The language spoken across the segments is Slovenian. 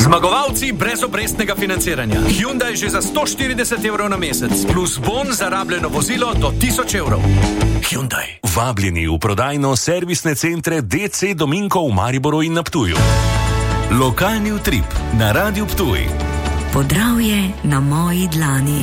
Zmagovalci brezobrestnega financiranja. Hyundai že za 140 evrov na mesec, plus bon za rabljeno vozilo do 1000 evrov. Hyundai. Vabljeni v prodajno-servisne centre DC Dominko v Mariboru in na Ptuju. Lokalni utrip na Radiu Ptuj. Podravje na moji dlani.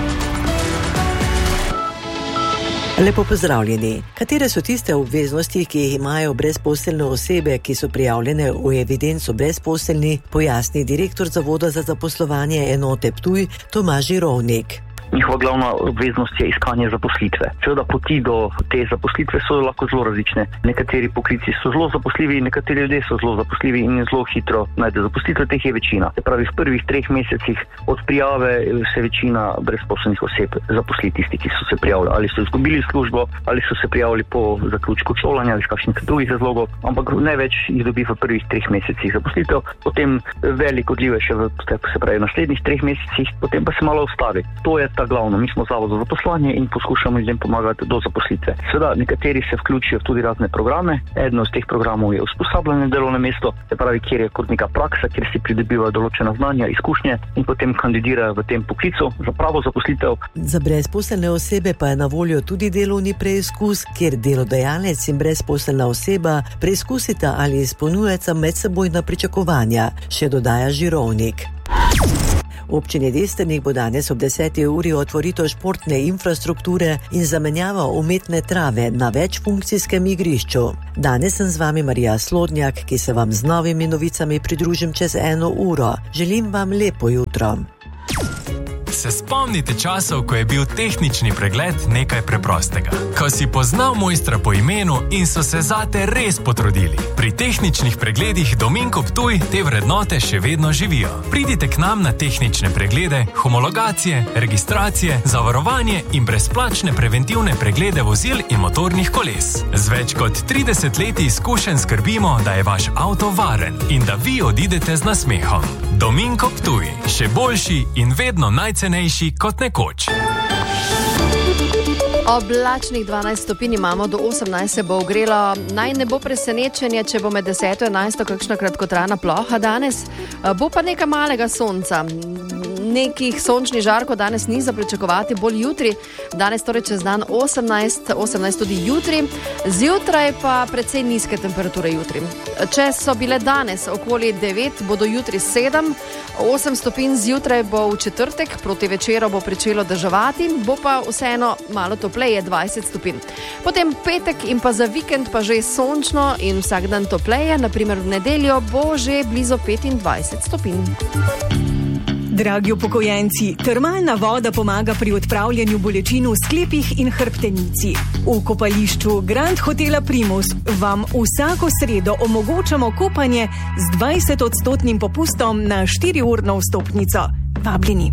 Lepo pozdravljeni. Katere so tiste obveznosti, ki jih imajo brezposelne osebe, ki so prijavljene v evidenco brezposelni, pojasni direktor Zavoda za zaposlovanje enote Ptuj Tomaž Žirovnik. Njihova glavna obveznost je iskanje zaposlitve. Seveda poti do te zaposlitve so lahko zelo različne. Nekateri poklici so zelo zaposljivi, nekateri ljudje so zelo zaposljivi in zelo hitro najde zaposlitve, teh je večina. Se pravi, v prvih 3 mesecih od prijave se večina brezposelnih oseb zaposli, tisti, ki so se prijavili. Ali so izgubili službo, ali so se prijavili po zaključku šolanja ali iz kakšnih drugih razlogov, ampak največ jih dobi v prvih 3 mesecih zaposlitev, potem velik odliv je še v naslednjih 3 mesecih, potem pa se malo ustavi. To je glavno. Mi smo Zavod za zaposlovanje in poskušamo ljudem pomagati do zaposlitve. Seveda, nekateri se vključijo v tudi razne programe. Eden od teh programov je usposabljanje delovno mesto, se pravi, kjer je kot neka praksa, kjer si pridobivajo določena znanja, izkušnje in potem kandidirajo v tem poklicu za pravo zaposlitev. Za brezposelne osebe pa je na voljo tudi delovni preizkus, kjer delodajalec in brezposelna oseba preizkusita ali izpolnjujeta medsebojna pričakovanja, še dodaja Žirovnik. V občini Destrnik bo danes ob 10. uri otvoritev športne infrastrukture in zamenjava umetne trave na večfunkcijskem igrišču. Danes sem z vami Marija Slodnjak, ki se vam z novimi novicami pridružim čez 1 uro. Želim vam lepo jutro. Se spomnite časov, ko je bil tehnični pregled nekaj preprostega? Ko si poznal mojstra po imenu in so se zate res potrudili. Pri tehničnih pregledih Dominko Ptuj te vrednote še vedno živijo. Pridite k nam na tehnične preglede, homologacije, registracije, zavarovanje in brezplačne preventivne preglede vozil in motornih koles. Z več kot 30 leti izkušenj skrbimo, da je vaš avto varen in da vi odidete z nasmehom. Dominko Ptuj, še boljši in vedno najcenejši kot nekoč. Oblačnih 12 stopinj imamo, do 18 se bo ogrelo. Naj ne bo presenečenje, če bo med 10 in 11 kakšna kratkotrajna ploha danes. Bo pa nekaj malega sonca. Nekih sončnih žarkov danes ni za pričakovati, bolj jutri. Danes torej čez dan 18 tudi jutri. Zjutraj pa precej nizke temperature jutri. Če so bile danes okoli 9, bodo jutri 7. 8 stopinj zjutraj bo v četrtek, proti večeru bo pričelo deževati, bo pa vseeno malo topleje, 20 stopinj. Potem petek in pa za vikend pa že sončno in vsak dan topleje, naprimer v nedeljo bo že blizu 25 stopinj. Dragi upokojenci, termalna voda pomaga pri odpravljanju bolečin v sklepih in hrbtenici. V kopališču Grand Hotela Primus vam vsako sredo omogočamo kopanje z 20% popustom na 4-urno vstopnico. Vabljeni.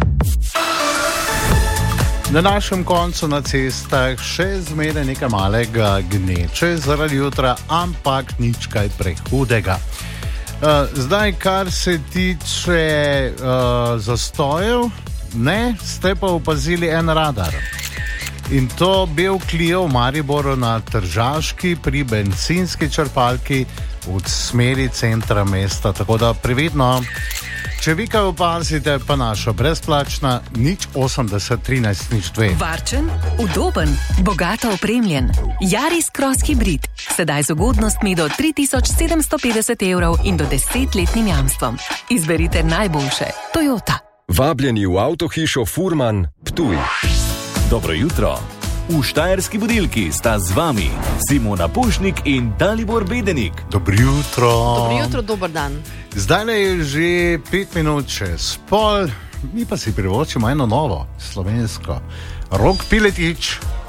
Na našem koncu na cestah še zmeraj nekaj malega gneče zaradi jutra, ampak nič kaj prehudega. Zdaj, kar se tiče zastojev, ste pa opazili en radar. In to bel Clio v Mariboru na Tržaški pri bencinski črpalki v smeri centra mesta. Tako da previdno. Če vi kaj opazite, pa naša brezplačna 080 13 02. Varčen, udoben, bogato opremljen. Yaris Cross Hybrid. Sedaj z ugodnostmi do 3750 evrov in do 10-letnim jamstvom. Izberite najboljše. Toyota. Vabljeni v avtohišo Furman, Ptuj. Dobro jutro. V Štajerski budilki sta z vami Simona Pušnik in Dalibor Bedenik. Dobro jutro. Dobro jutro, dober dan. Zdaj je že 5 minut čez pol, mi pa si privoščimo eno novo, slovensko. Rok Piletič.